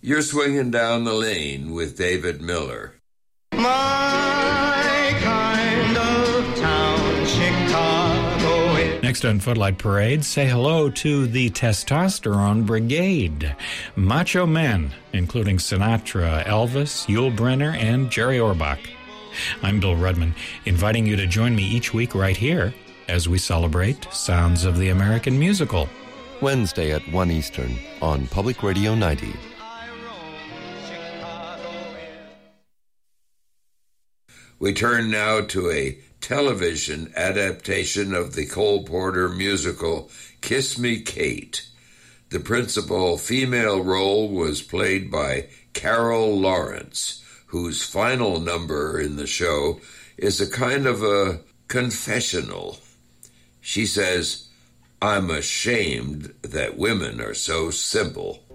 You're swinging down the lane with David Miller. My kind of town, Chicago is... Next on Footlight Parade, say hello to the Testosterone Brigade. Macho men, including Sinatra, Elvis, Yul Brynner, and Jerry Orbach. I'm Bill Rudman, inviting you to join me each week right here as we celebrate Sounds of the American Musical. Wednesday at 1 Eastern on Public Radio 90. We turn now to a television adaptation of the Cole Porter musical Kiss Me, Kate. The principal female role was played by Carol Lawrence, whose final number in the show is a kind of a confessional. She says, "I'm ashamed that women are so simple."